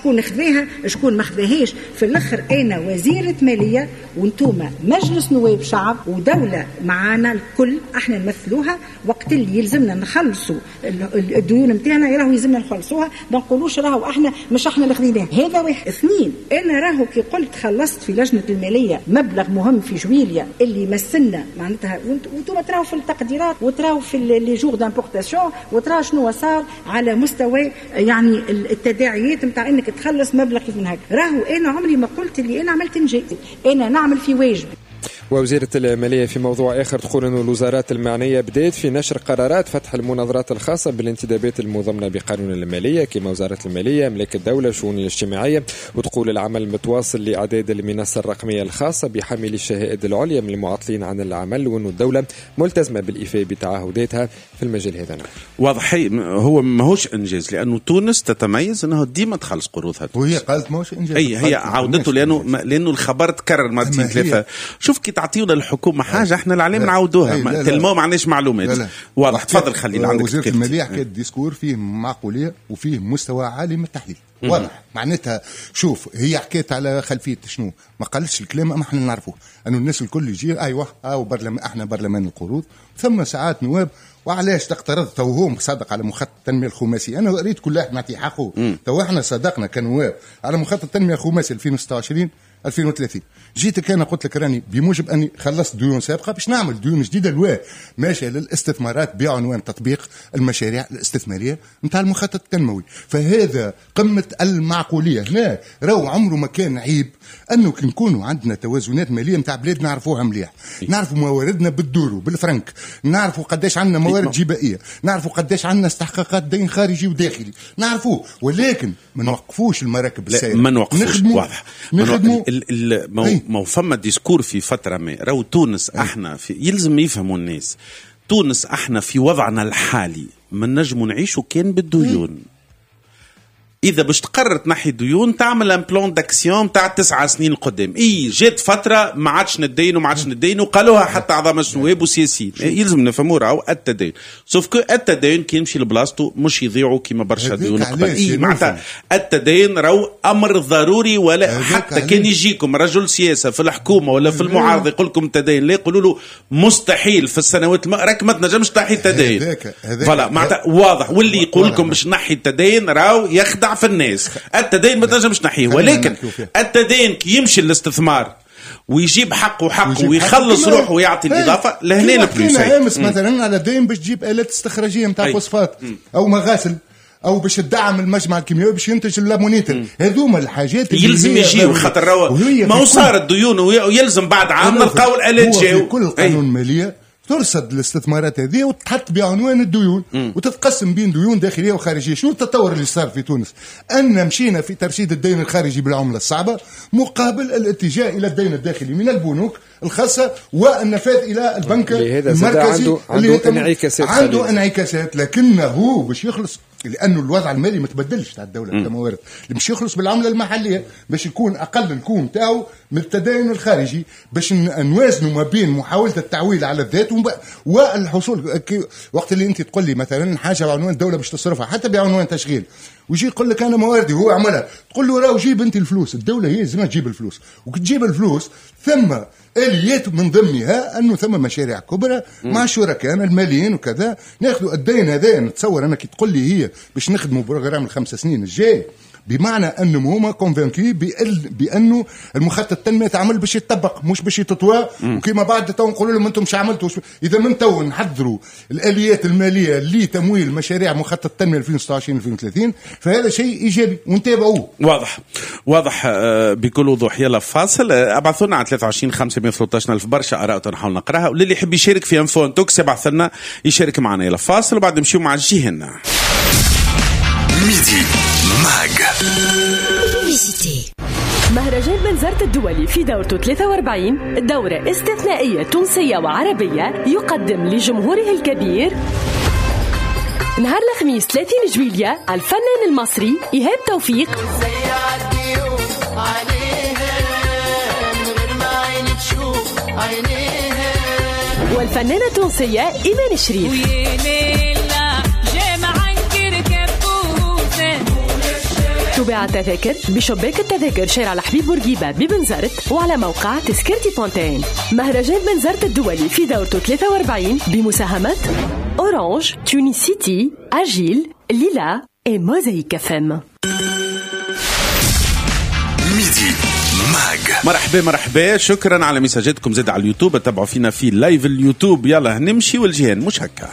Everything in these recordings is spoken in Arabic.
شكون خذاها شكون ما خذاهاش. في الاخر انا وزيره ماليه وانتوما مجلس نواب شعب ودوله معانا الكل احنا نمثلوها. وقت اللي يلزمنا نخلصوا الديون نتاعنا راهو يلزمنا نخلصوها، ما نقولوش راهو احنا مش احنا اللي خذيناه. هذا واحد. اثنين، انا راهو كي قلت خلصت في لجنه الماليه مبلغ مهم في جويليا اللي يمثلنا معناتها، وانتم تراو في التقديرات وتراو في لي جور دامبورتاسيون وتراو شنو صار على مستوى يعني التداعيات نتاع انك تخلص مبلغ كيف من هكا. راهو انا عمري ما قلت اللي انا عملت انجاز، انا نعمل في واجبي. ووزيرة المالية في موضوع آخر تقول أن الوزارات المعنية بدأت في نشر قرارات فتح المناظرات الخاصة بالانتدابات المضمنة بقانون المالية كما وزارة المالية، أملاك الدولة، الشؤون الاجتماعية. وتقول العمل متواصل لإعداد المنصة الرقمية الخاصة بحاملي الشهائد العليا من المعطلين عن العمل، وأن الدولة ملتزمة بالإيفاء بتعهداتها في المجال هذا. واضح هو ماهوش إنجاز، لأنه تونس تتميز أنه ديما تخلص قروضها، وهي قالت ماهوش إنجاز. هي عودته لأنه الخبر تكرر مرتين ثلاثة. شوف كي تعطيونا الحكومة حاجة احنا العليم نعودوها تلمو ما عندناش معلومات. واضح. تفضل خلينا عندك. وزيرة المالية حكاية ديسكور فيه معقولية وفيه مستوى عالي من التحليل. واضح معناتها. شوف هي حكيت على خلفية شنو، ما قالتش الكلام ما احنا نعرفوه انه الناس الكل يجي ايوه احنا برلمان القروض ثم ساعات نواب وعلاش تقترض توهم صادق على مخطط التنميه الخماسي. انا اريد كل واحد نعطي حقه. تو احنا صدقنا كنواب على مخطط التنميه الخماسي 2026 2030. جيتك انا قلت لك راني بموجب اني خلصت ديون سابقه باش نعمل ديون جديده لوا ماشيه للاستثمارات بعنوان تطبيق المشاريع الاستثماريه نتاع المخطط التنموي. فهذا قمه المعقوليه. هنا راهو عمره ما كان عيب انه نكونوا عندنا توازنات ماليه نتاع بلاد نعرفوها مليح، نعرفوا مواردنا بالدورو بالفرنك، نعرفوا قداش عندنا موارد جبائيه، نعرفوا قداش عندنا استحقاقات دين خارجي وداخلي نعرفوه، ولكن ما نوقفوش المراكب السائره، ما نوقفوش. واضح. نخدموا ما فما ديسكور في فترة ما راهو تونس احنا في يلزم يفهموا الناس تونس احنا في وضعنا الحالي من نجم نعيشوا كان بالديون. إذا باش تقرر تنحي ديون تعمل ان بلان داكسيون تاع 9 سنين القدام. جات فترة ما عادش ندين وقالوها حتى أعضاء مجلس النواب وسياسيين. يلزم نفهموا راهو التدين. سوف كو التدين كي يمشي لبلاصتو مش يضيعوا كيما برشا ديون قبل. معناتها التدين راهو أمر ضروري. ولا حتى كان يجيكم رجل سياسة في الحكومة ولا في المعارضة يقول لكم التدين لا يقولوا له مستحيل في السنوات راك ما تنجمش تنحي التدين. فلا معناتها واضح. واللي يقول لكم باش نحي التدين راهو يخدع في الناس. التدين ما تنجمش نحيه. ولكن التدين كي يمشي الاستثمار ويجيب حقه ويخلص روحه ويعطي الإضافة لهنا البلوس. امس مثلا على دين باش تجيب آلات استخراجية نتاع فوسفات او مغاسل او باش تدعم المجمع الكيميائي باش ينتج اللامونيتر. هذوما الحاجات اللي يلزم يجيو خاطر ما هو صارت ديون ويلزم بعد عام نلقاو الآلات جاو. كل قانون مالية ترصد الاستثمارات هذه وتحط بعنوان الديون وتتقسم بين ديون داخليه وخارجيه. شنو التطور اللي صار في تونس؟ ان مشينا في ترشيد الدين الخارجي بالعمله الصعبه مقابل الاتجاه الى الدين الداخلي من البنوك الخاصه والنفاذ الى البنك المركزي عنده انعكاسات. لكنه باش يخلص لانه الوضع المالي ما تبدلش تاع الدوله كموارد اللي باش يخلص بالعمله المحليه باش يكون اقل الكوم تاعو من التدين الخارجي باش نوازنوا ما بين محاوله التعويل على الذات والحصول. وقت اللي انت تقول لي مثلا حاجه بعنوان الدوله باش تصرفها حتى بعنوان تشغيل ويجي يقول لك انا مواردي هو عملها تقول له راهو جيب انت الفلوس. الدوله هي لازم تجيب الفلوس وكتجيب الفلوس ثم اليات من ضمنها انه ثم مشاريع كبرى مع شركائنا الماليين وكذا ناخذوا الدين هذا. نتصور انا كي تقول لي هي باش نخدموا بروجرام ال5 سنين الجاي بمعنى انهم هما كونفانكي بانه المخطط التنميه تعمل باش يتطبق مش باش يتطوى. وكما بعد تو نقولوا لهم انتم مش عملتوا. اذا من تو نحضروا الاليات الماليه لتمويل مشاريع مخطط التنميه 2026 2030 فهذا شيء ايجابي ونتابعوه. واضح بكل وضوح. يلا فاصل. ابعثوا لنا على 23 513 الف برشا اراء نحاول نقراها واللي يحب يشارك في انفو توكس يبعث لنا يشارك معنا. يلا فاصل وبعد نمشيو مع جيهنا ميدي ماغ. مهرجان بنزرت الدولي في دورته 43 دورة استثنائية تونسية وعربية يقدم لجمهوره الكبير نهار الخميس 30 جويلية الفنان المصري إيهاب توفيق والفنانة التونسية إيمان شريف. وبيع التذاكر بشباك التذاكر شارع الحبيب بورقيبة ببنزرت وعلى موقع تذكرتي فونتين. مهرجان بنزرت الدولي في دورته 43 بمساهمة أورانج، تونس سيتي، أجيل، ليلا وموزايك FM. ميدي ماج. مرحبا شكرا على مساجاتكم. زاد على اليوتيوب، تابعوا فينا في لايف اليوتيوب. يلا نمشي والجهان مش هكا.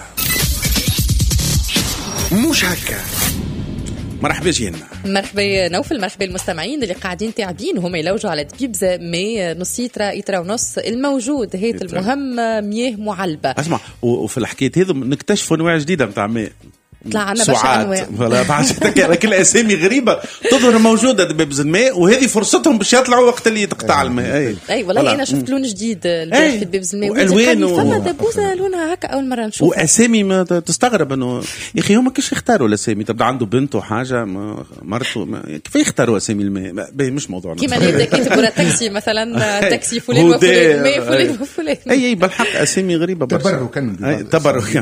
مرحبا جينا. مرحبا نوفل، مرحبا المستمعين اللي قاعدين تعبين وهم يلوجوا على دبيبزة مي نص يترا ونص الموجود. هيت المهم مياه معلبة. اسمع، وفي الحكاية هذا نكتشفوا انواع جديدة متاع ماء. طلع عنا برشا انواع. ولا بعد كل اسامي غريبه تظهر موجوده دبيبز الماء، وهذه فرصتهم باش يطلعوا وقت اللي تقطع الماء. اي والله انا شفت لون جديد في دبيبز الماء، والوان فما دبوزه لونها هكا اول مره نشوف. واسامي ما تستغرب انه يا اخي هما كيفاش يختاروا الاسامي؟ تبدا عنده بنته حاجه مرته كيف يختاروا اسامي الماء؟ مش موضوعنا. كيما يبدا كيتبوا تاكسي مثلا تاكسي فلان وفلان ماء فلان وفلان. اي بالحق اسامي غريبه برشا. تبركا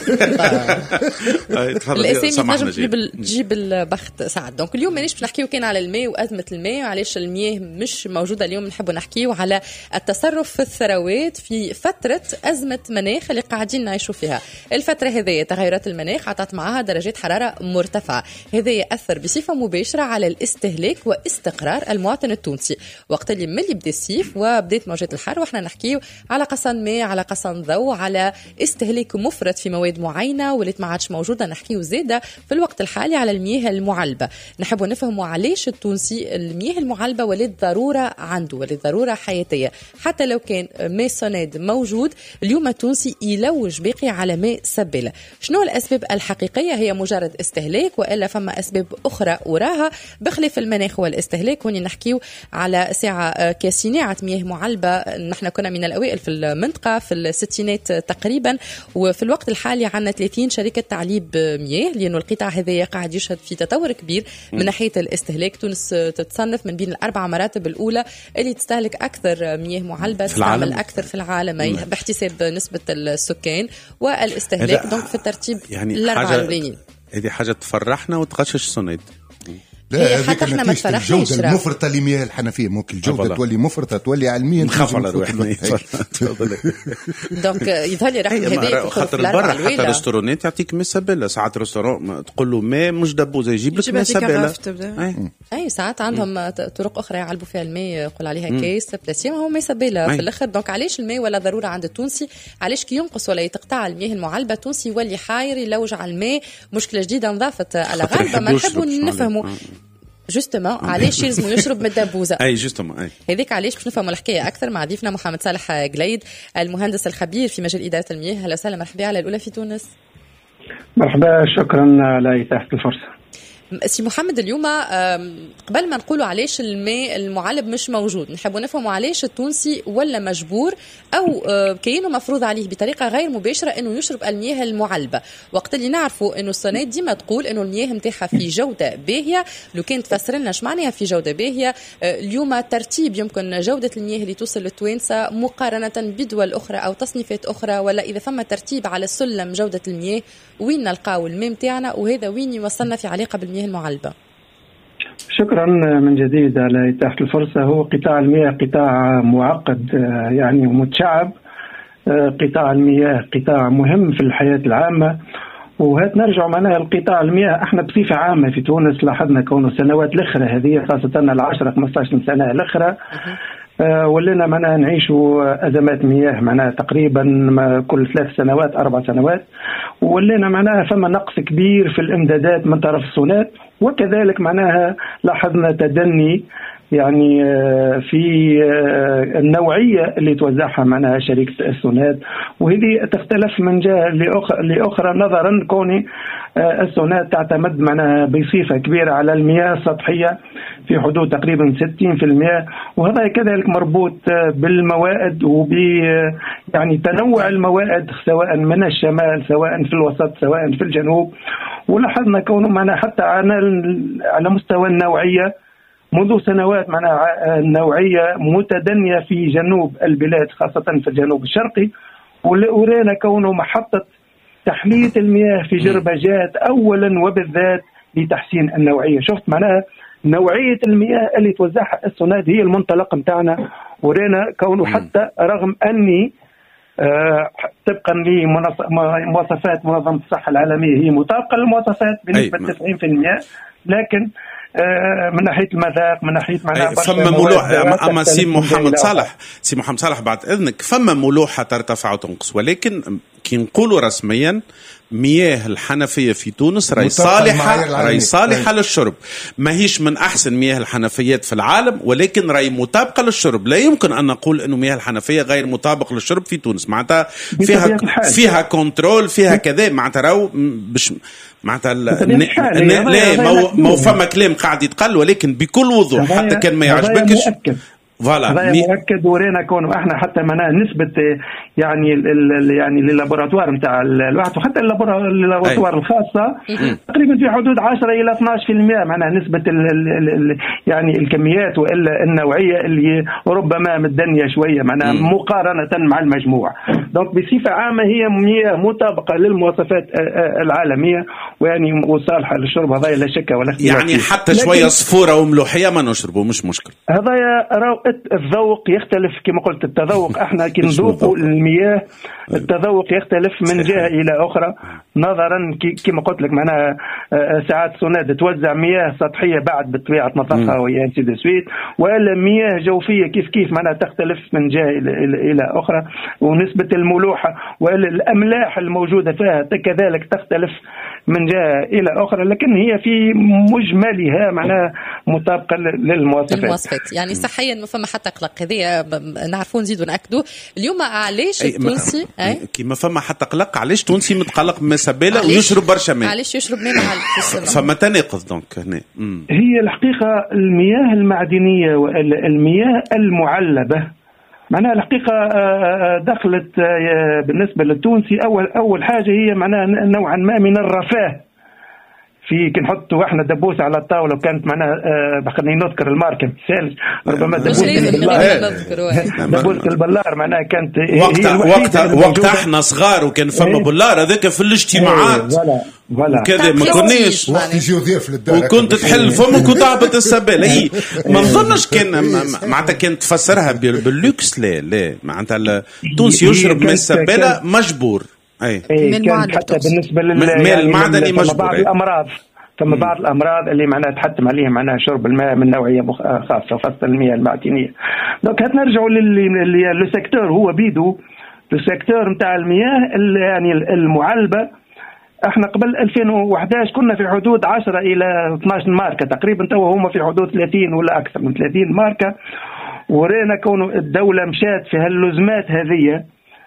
الاسامي تنجم تجيب البخت ساعات. دونك اليوم مانيش باش نحكيو كان على الماء وازمه الماء وعلاش المياه مش موجوده. اليوم نحبوا نحكيو على التصرف في الثروات في فتره ازمه مناخ اللي قاعدين نعيشوا فيها. الفتره هذه تغيرات المناخ عطت معها درجات حراره مرتفعه، هذا ياثر بصفه مباشره على الاستهلاك واستقرار المواطن التونسي. وقت اللي ملي بدا الصيف وبدات موجات الحر واحنا نحكيو على قصن ماء، على قصن ضوء، على استهلاك مفرط في مواد معينه واللي ما عادش موجوده. نحكيو زيادة في الوقت الحالي على المياه المعلبة. نحبوا نفهموا علاش التونسي المياه المعلبة ولد ضرورة عنده، ولد ضرورة حياتية. حتى لو كان ماء سوناد موجود اليوم التونسي يلوج باقي على ماء سبيلة. شنو الأسباب الحقيقية؟ هي مجرد استهلاك وإلا فما أسباب أخرى وراها بخلاف المناخ والاستهلاك؟ هوني نحكيو على ساعة كصناعة مياه معلبة. نحن كنا من الأوائل في المنطقة في الستينات تقريبا، وفي الوقت الحالي عندنا 30 شركة تعليب مياه، لأنه القطاع هذا قاعد يشهد في تطور كبير من ناحية الاستهلاك. تونس تتصنف من بين الأربع مراتب الأولى اللي تستهلك أكثر مياه معلبة، تستعمل أكثر في العالم باحتساب نسبة السكان والاستهلاك. دونك في الترتيب يعني الأربعة الأولين. هذه حاجة تفرحنا وتغشش صنيد. لا هذيك نتيجة الجودة المفرطة لمياه الحنفية. ممكن الجودة تولي مفرطة تولي علميا نخاف على روحنا. دونك يظهر لي رقم هذا خاطر البرا حتى ريستورونات يعطيك ماء سبيلة. ساعات ريستورون تقول له ماء مش دبوزة يجيب لك ماء سبيلة. اي ساعات عندهم طرق اخرى يعلبوا فيها الماء، يقول عليها كيس بلاسيم هو ماء سبيلة في الاخر. دونك علاش الماء ولا ضرورة عند التونسي؟ علاش كي ينقص ولا يتقطع المياه المعلبة التونسي يولي حاير يلوج على الماء؟ مشكلة جديدة نضافت على غالبا ما نحبوا نفهموا جوستومون علاش يلزموا يشرب من الدبوزه. اي جوستومون هذيك علاش باش نفهموا الحكايه اكثر مع ضيفنا محمد صالح قليد المهندس الخبير في مجال اداره المياه. اهلا وسهلا، مرحبا على الاولى في تونس. مرحبا، شكرا على اتاحه الفرصه. سي محمد، اليوم قبل ما نقولوا علاش الماء المعلب مش موجود نحبوا نفهموا علاش التونسي ولا مجبور او كأنه مفروض عليه بطريقه غير مباشره انه يشرب المياه المعلبه، وقت اللي نعرفوا انه السنه ديما تقول انه المياه نتاعها في جوده باهيه. لو كان تفسر لنا ايش معناها في جوده باهيه اليوم؟ ترتيب يمكن جوده المياه اللي توصل للتوانسه مقارنه بدول اخرى او تصنيفات اخرى، ولا اذا ثم ترتيب على السلم جوده المياه وين نلقاو الماء نتاعنا، وهذا وين يوصلنا في علاقه بالمياه المعلبة؟ شكرا من جديد على إتاحة الفرصة. هو قطاع المياه قطاع معقد يعني ومتشعب. قطاع المياه قطاع مهم في الحياة العامة، وهات نرجع معناها القطاع المياه. احنا بصفة عامة في تونس لاحظنا كونه السنوات الأخرى هذه خاصة 10-15 سنة الأخرى ولينا معناها نعيشوا أزمات مياه معناها تقريبا كل 3 سنوات 4 سنوات، ولينا معناها فما نقص كبير في الإمدادات من طرف السونات، وكذلك معناها لاحظنا تدني يعني في النوعية اللي توزعها معناها شركة السونات، وهذه تختلف من جهة لأخرى نظرا كون السونات تعتمد معناها بصفة كبيرة على المياه السطحية في حدود تقريبا 60%، وهذا كذلك مربوط بالموائد وب يعني تنوع الموائد سواء من الشمال سواء في الوسط سواء في الجنوب. ولاحظنا كونه معنا حتى على مستوى النوعية منذ سنوات معنا النوعية متدنية في جنوب البلاد خاصة في الجنوب الشرقي، ورينا كونه محطة تحلية المياه في جربجات أولا وبالذات لتحسين النوعية. شفت معناها نوعيه المياه اللي توزعها السوناد هي المنطلق نتاعنا، ورينا كونه حتى رغم اني طبقا لمواصفات منظمه الصحه العالميه هي مطابقه للمواصفات بنسبه 90%، لكن من ناحيه المذاق، من ناحيه معناها فما ملوحه. اما سي محمد صالح بعد اذنك، فما ملوحه ترتفع وتنقص، ولكن كي نقولوا رسميا مياه الحنفيه في تونس راهي صالحه للشرب، ماهيش من احسن مياه الحنفيات في العالم، ولكن راهي مطابقه للشرب. لا يمكن ان نقول انه مياه الحنفيه غير مطابق للشرب في تونس، معناتها فيها كنترول، فيها كذا، معناتها راهو باش معناتها ما فما كلام قاعد يتقال، ولكن بكل وضوح حتى كان ما يعجبكش هذا مؤكد. ورينا كونه احنا حتى معناها نسبه يعني يعني اللابوراتوار نتاع الواحد وحتى اللابوراتوار الخاصه تقريبا في حدود 10 الى 12% معناها نسبه يعني الكميات والا النوعيه اللي ربما متدنيه شويه معناها مقارنه مع المجموع. دونك بصفه عامه هي مياه مطابقه للمواصفات العالميه ويعني وصالحه للشرب، هذا لا شك ولا اختلاف. يعني حتى شويه صفوره وملوحيه ما نشربه مش مشكل. هذا الذوق يختلف كما قلت. التذوق احنا كي نذوقوا المياه التذوق يختلف من جهه الى اخرى، نظرا كما قلت لك معناها ساعات سوناد توزع مياه سطحيه بعد بالطبيعه تنظفها وهي انسي دو سويت، والا مياه جوفيه كيف معناها تختلف من جهه الى اخرى، ونسبه الملوحه والا الاملاح الموجوده فيها كذلك تختلف من جهه الى اخرى، لكن هي في مجملها معناها مطابقه للمواصفات. يعني صحيا ما فما حتى قلق، هذه نعرفون نزيدوا ناكدوا اليوم. علاش التونسي كيما فما حتى قلق، علاش تونسي متقلق من سبيله ويشرب برشا ماء؟ علاش يشرب ماء معلب في السماء؟ فما تناقض دونك هنا. هي الحقيقه المياه المعدنيه والمياه المعلبه معناها الحقيقه دخلت بالنسبه للتونسي اول حاجه هي معناها نوعا ما من الرفاه. في كي نحطوا احنا دبوس على الطاوله وكانت معناها خليني نذكر الماركه مثال ربما دبوس البلار معناها كانت وقت احنا صغار وكان فما بلار هذاك في الاجتماعات وكذا ما كناش وقت يجيو ضيف للدار وكنت تحل فمك وتعبط السبال. اي ما نظنش كان معناتها كانت تفسرها باللوكس. لا معناتها التونسي يشرب من السباله مجبور. كان حتى بالنسبه للمعدني مجبور. ثم بعض الامراض اللي معناها تحتم عليها معناها شرب الماء من نوعيه خاصه المياه المعدنيه. دونك نرجعوا للسيكتور هو بيدو السيكتور نتاع المياه يعني المعلبه. احنا قبل 2011 كنا في حدود 10 الى 12 ماركه تقريبا، تو هما في حدود 30 ولا اكثر من 30 ماركه. ورينا كونه الدوله مشات في هاللزمات هذه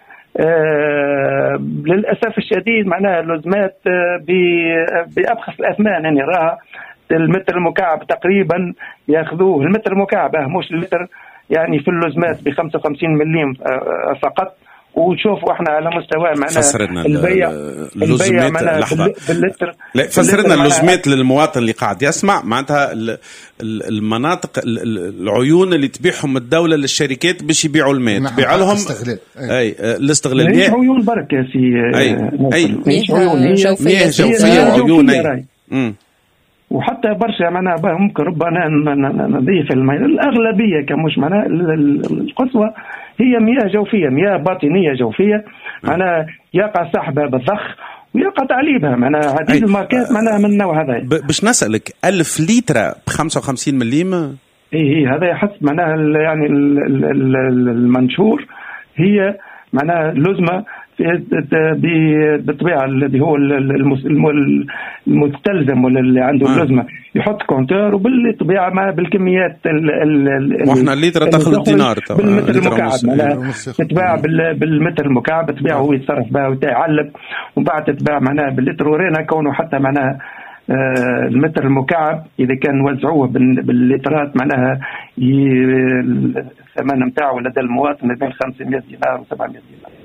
للأسف الشديد معناها اللزمات بأبخس الأثمان، يعني راها المتر المكعب تقريبا يأخذوه المتر المكعب مش اللتر، يعني في اللزمات ب 55 مليم فقط. ونشوفوا احنا على مستوى معناها البيع باللتر. لا فسرنا اللزمات للمواطن اللي قاعد يسمع معناتها المناطق العيون اللي تبيعهم الدولة للشركات باش يبيعوا الماء تبيع لهم الاستغلال. مش عيون برك يا سي مش عيون، هي جوفية وعيون. وحتى برشا معناها ممكن ربما نضيف الأغلبية كمش معناها القصوى هي مياه جوفية، مياه باطنية جوفية معناها يقع سحبها بالضخ ويقع تعليبها معناها عديد الماركات معناها من النوع هذا. باش نسألك 1000 لتر ب 55 مليم؟ إيه هذا يحس معناها يعني المنشور هي معناها لزمة بالطبيعة اللي هو المستلزم ولا اللي عنده اللزمة يحط كونتور وبالطبيعة ما بالكميات واحنا الليتر تاخذ دينار بالمتر المكعب تتباع بالمتر المكعب تباع هو يتصرف بها ويعلب وبعد تتباع معناها باللتر. ورينا كونه حتى معناها المتر المكعب إذا كان وزعوه باللترات معناها الثمن متاعه لدى المواطن بين 500 دينار و 700 دينار.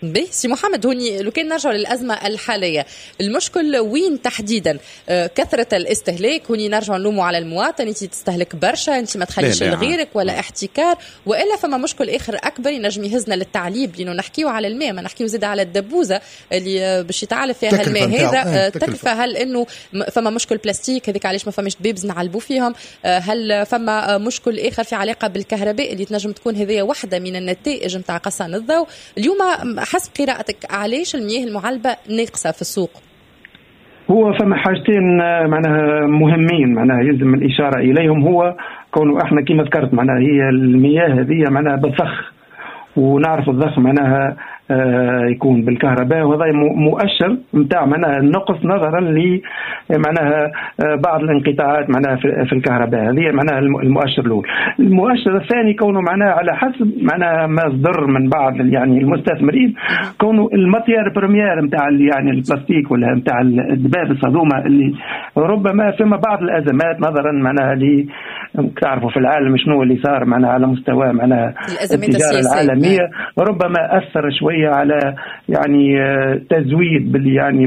به سي محمد، هوني لو كان نرجع للأزمة الحالية، المشكل وين تحديدا؟ كثرة الاستهلاك، هوني نرجع نلوموا على المواطن، انت تستهلك برشا، انت ما تخليش لغيرك، ولا احتكار، وإلا فما مشكل آخر أكبر ينجم يهزنا للتعليب، لأنه نحكيو على الماء، ما نحكيو زيد على الدبوزة اللي باش يتعالف فيها الماء هذا تكلفة. هل إنه فما مشكل بلاستيك هذيك علاش ما فماش دبيبز نعلبوا فيهم؟ هل فما مشكل آخر في علاقة بالكهرباء اللي تنجم تكون هذه واحدة من النتائج نتاع قصان الضوء؟ اليوم حسب قراءتك علاش المياه المعلبة ناقصة في السوق؟ هو فما حاجتين معناها مهمين معناها يلزم الإشارة إليهم. هو كونه احنا كما ذكرت معناها هي المياه هذه معناها بالضخ، ونعرف الضخ معناها يكون بالكهرباء، وهذا مؤشر نتاع معناها النقص نظرا ل معناها بعض الانقطاعات معناها في الكهرباء. هذه معناها المؤشر الاول. المؤشر الثاني كونه معناها على حسب معناها ما صدر من بعض يعني المستثمرين، كونه الماتير بريمير نتاع يعني البلاستيك ولا نتاع الدبابس هذوما اللي ربما فيما بعض الازمات نظرا معناها ل تعرفوا في العالم شنو اللي صار معناها على مستوى معناها التجارة العالمية، ربما أثر شوية على يعني تزويد يعني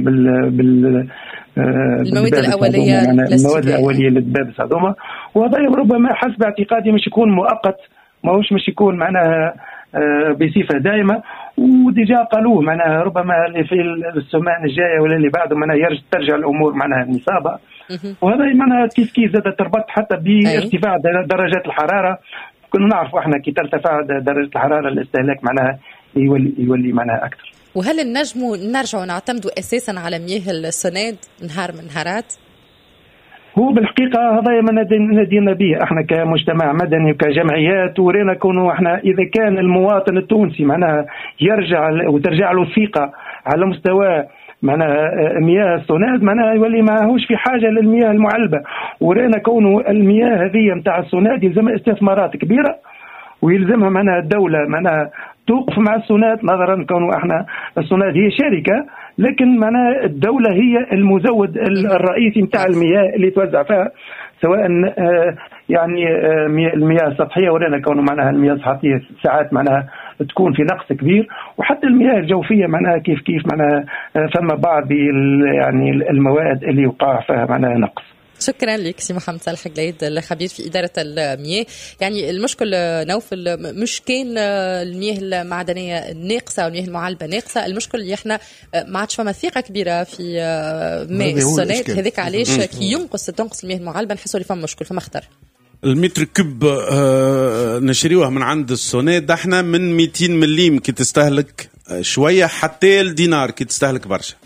المواد الأولية للدبابس هذوما. وهذا ربما حسب اعتقادي مش يكون مؤقت، مش يكون معناها بصفة دائمة. وديجا قالوه معناها ربما في السمان الجاية ولا اللي بعده معناها ترجع الأمور معناها النصابة. وهذا معناها كيف زاد تربط حتى بارتفاع درجات الحرارة. كنا نعرف احنا كي ترتفع درجة الحرارة الاستهلاك معناها يولي معناها أكثر. وهل نرجع نعتمدوا أساسا على مياه السناد نهار من نهارات؟ هو بالحقيقة هذا ما نادينا به احنا كمجتمع مدني وكجمعيات، ورينا كونه احنا إذا كان المواطن التونسي معناها ترجع له ثقة على مستوى معناها مياه السوناد معناها يولي ما هوش في حاجة للمياه المعلبة. ورينا كونه المياه هذه نتاع السوناد يلزمها استثمارات كبيرة، ويلزمها معناها الدولة معناها توقف مع السوناد نظرا كونه احنا السوناد هي شركة، لكن معناها الدولة هي المزود الرئيسي نتاع المياه اللي توزع فيها، سواء يعني المياه السطحية. ورينا كونه معناها المياه السطحية ساعات معناها تكون في نقص كبير، وحتى المياه الجوفية معناها كيف معناها فما بعض يعني المواد اللي يوقع فيها معناها نقص. شكرا لك سي محمد صالح قليد الخبير في إدارة المياه. يعني المشكل نوفل مش كان المياه المعدنية ناقصة أو المياه المعلبة ناقصة، المشكل اللي احنا ما عادش فما ثقة كبيرة في ماء السونات هذيك، علاش كي تنقص المياه المعلبة نحسوا اللي فما مشكل، فما خطر. المتر كب نشريوها من عند السوناد احنا من 200 مليم كي تستهلك شوية حتى الدينار كي تستهلك برشا،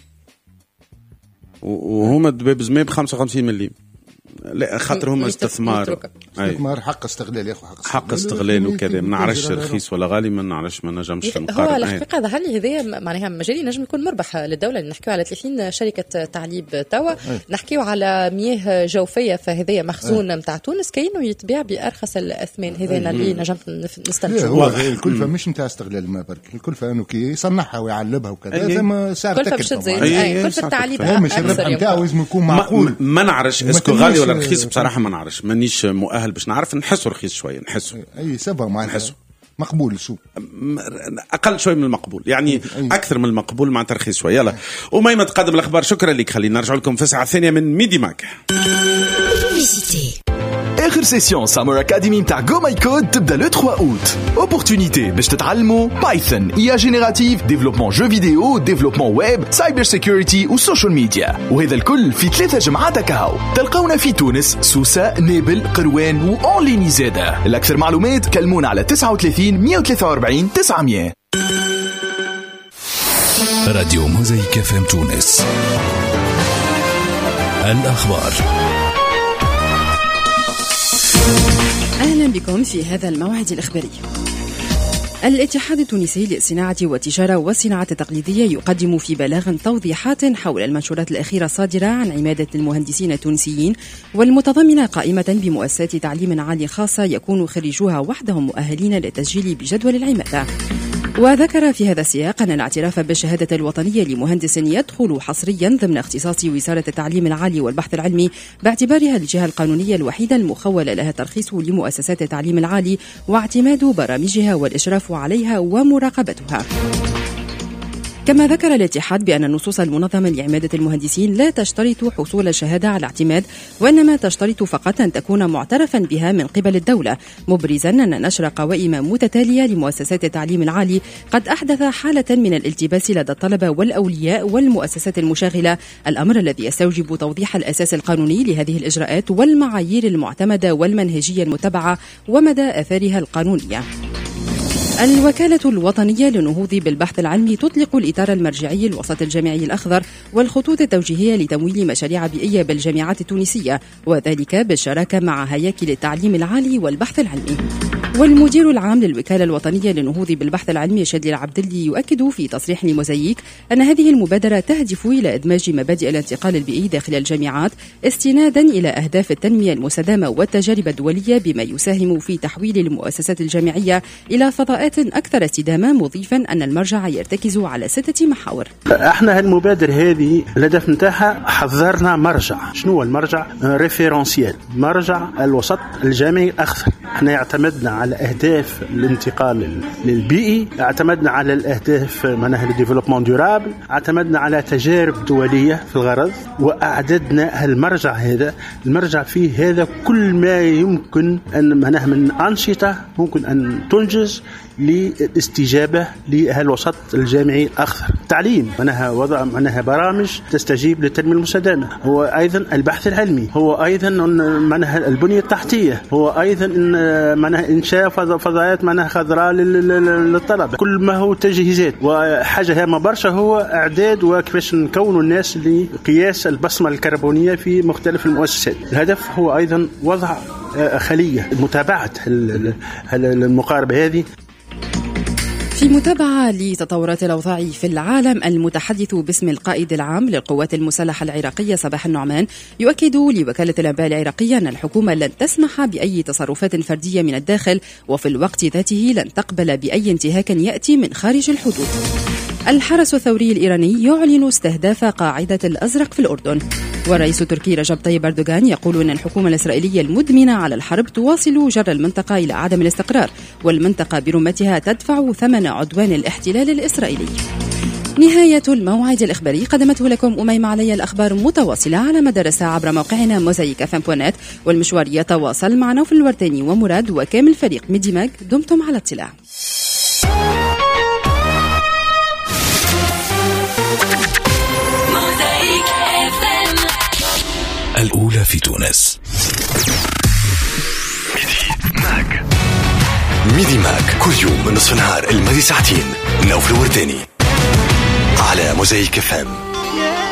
وهما الدبابز ماء ب55 مليم. لا خاطر هما استثمار حق استغلال، ياخذ حق استغلال وكذا. ما نعرفش رخيص ولا غالي، ما نعرفش، ما نجمش نقارن. هو الحقيقه ظهر لي هذايا معناها مجال نجم يكون مربح للدوله. نحكيو على 30 شركه تعليب توا، نحكيو على مياه جوفيه، فهذايا مخزون نتاع تونس كاينه يتباع بارخص الاثمان. هذا اللي نجم نستنتجوا. الكلفه مش نتاع استغلال الماء برك، الكلفه انه كي يصنعها ويعلبها وكذا زعما سعر كلفه كلفه التعليب مش الربح نتاعو لازم يكون معقول. ما نعرفش اسكو غالي ولا رخيص بصراحه، ما نعرفش، مانيش مؤهل باش نعرف. نحسه رخيص شويه، نحسه اي سبب ما نحسه مقبول، شو اقل شويه من المقبول، يعني اكثر من المقبول مع ترخيص شويه. يلا وميمة تقدم الاخبار. شكرا لك. خلينا نرجع لكم في الساعه الثانيه من ميدي ماك. اخر سيسيون سامر اكاديمي متاع جو ماي كود تبدا لو 3 اوت. اوبورتونيتي باش تتعلموا بايثون، اي جينيراتيف، ديفلوبمون جو فيديو، ديفلوبمون ويب، سايبر سيكوريتي وسوشيال ميديا. وهذا الكل في 3 جامعات كهو. تلقونا في تونس، سوسة، نابل، قروان واونلاين زاده. الاكثر معلومات كلمونا على 39 143 900. راديو موزايك اف ام تونس. الأخبار. أهلا بكم في هذا الموعد الإخباري. الاتحاد التونسي للصناعة والتجارة والصناعة التقليدية يقدم في بلاغ توضيحات حول المنشورات الأخيرة الصادرة عن عمادة المهندسين التونسيين، والمتضمنة قائمة بمؤسسات تعليم عالي خاصة يكون خريجوها وحدهم مؤهلين للتسجيل بجدول العمادة. وذكر في هذا السياق أن الاعتراف بالشهادة الوطنية لمهندس يدخل حصريا ضمن اختصاص وزارة التعليم العالي والبحث العلمي، باعتبارها الجهة القانونية الوحيدة المخول لها الترخيص لمؤسسات التعليم العالي واعتماد برامجها والإشراف عليها ومراقبتها. كما ذكر الاتحاد بأن النصوص المنظمة لعمادة المهندسين لا تشترط حصول الشهادة على اعتماد، وإنما تشترط فقط أن تكون معترفا بها من قبل الدولة، مبرزا أن نشر قوائم متتالية لمؤسسات التعليم العالي قد أحدث حالة من الالتباس لدى الطلبة والأولياء والمؤسسات المشاغلة، الأمر الذي يستوجب توضيح الأساس القانوني لهذه الإجراءات والمعايير المعتمدة والمنهجية المتبعة ومدى آثارها القانونية. الوكالة الوطنية للنهوض بالبحث العلمي تطلق الإطار المرجعي الوسط الجامعي الأخضر والخطوط التوجيهية لتمويل مشاريع بيئية بالجامعات التونسية، وذلك بالشراكة مع هياكل التعليم العالي والبحث العلمي. والمدير العام للوكالة الوطنية للنهوض بالبحث العلمي شادي العبدلي يؤكد في تصريح لموزايك أن هذه المبادرة تهدف إلى إدماج مبادئ الانتقال البيئي داخل الجامعات استنادا إلى أهداف التنمية المستدامة والتجارب الدولية، بما يساهم في تحويل المؤسسات الجامعية إلى فضاءات أكثر استدامة، مضيفا أن المرجع يرتكز على 6 محاور. احنا هالمبادرة هذه الهدف نتاعها حضرنا مرجع. شنو هو المرجع؟ ريفيرونسيال، مرجع الوسط الجامعي الأخضر. احنا اعتمدنا على أهداف الانتقال البيئي، اعتمدنا على الأهداف مناهج الديفلوبمون دورابل، اعتمدنا على تجارب دولية في الغرض، وأعددنا المرجع هذا. المرجع فيه هذا كل ما يمكن أن مناه من أنشطة ممكن أن تنجز للاستجابة لهالوسط الجامعي الأخضر. تعليم معناها وضع معناها برامج تستجيب للتنمية المستدامة، هو أيضا البحث العلمي، هو أيضا معناها البنية التحتية، هو أيضا معناها إنشاء فضاءات معناها خضراء للطلبة. كل ما هو تجهيزات، وحاجة هامة برشا هو إعداد وكيفاش نكونوا الناس لقياس البصمة الكربونية في مختلف المؤسسات. الهدف هو أيضا وضع خلية متابعة المقاربة هذه. في متابعة لتطورات الأوضاع في العالم، المتحدث باسم القائد العام للقوات المسلحة العراقية صباح النعمان يؤكد لوكالة الأنباء العراقية أن الحكومة لن تسمح بأي تصرفات فردية من الداخل، وفي الوقت ذاته لن تقبل بأي انتهاك يأتي من خارج الحدود. الحرس الثوري الإيراني يعلن استهداف قاعدة الأزرق في الأردن. والرئيس التركي رجب طيب أردوغان يقول أن الحكومة الإسرائيلية المدمنة على الحرب تواصل جر المنطقة إلى عدم الاستقرار، والمنطقة برمتها تدفع ثمن عدوان الاحتلال الإسرائيلي. نهاية الموعد الإخباري قدمته لكم أميمة علي. الأخبار متواصلة على مدار الساعة عبر موقعنا mozaik.fm.net، والمشوار يتواصل مع نوف الورتاني ومراد وكامل فريق ميدي ماج. دمتم على اطلاع. الأولى في تونس. ميدي ماك كل يوم من نصف النهار الماضي ساعتين. نوف الورداني على موزايك FM.